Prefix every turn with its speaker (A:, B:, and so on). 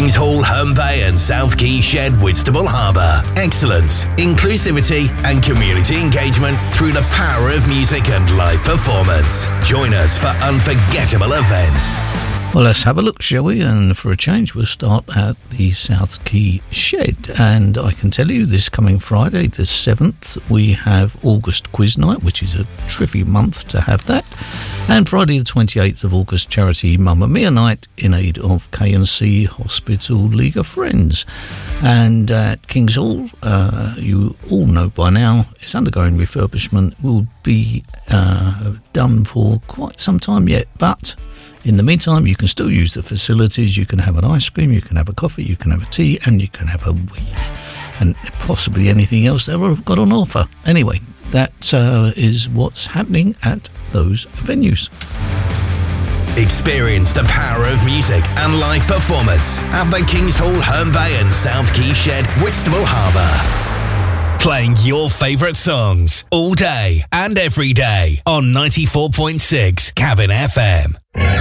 A: Kings Hall, Herne Bay and South Quay Shed, Whitstable Harbour. Excellence, inclusivity and community engagement through the power of music and live performance. Join us for unforgettable events.
B: Well, let's have a look, shall we? And for a change, we'll start at the South Quay Shed. And I can tell you this coming Friday, the 7th, we have August Quiz Night, which is a tricky month to have that. And Friday the 28th of August, Charity Mamma Mia Night in aid of K&C Hospital League of Friends. And at Kings Hall, you all know by now, it's undergoing refurbishment, will be done for quite some time yet, but in the meantime, you can still use the facilities. You can have an ice cream, you can have a coffee, you can have a tea, and you can have a wee, and possibly anything else they've got on offer. Anyway, that is what's happening at those venues.
A: Experience the power of music and live performance at the Kings Hall, Herne Bay and South Quay Shed, Whitstable Harbour. Playing your favourite songs all day and every day on 94.6 Cabin FM.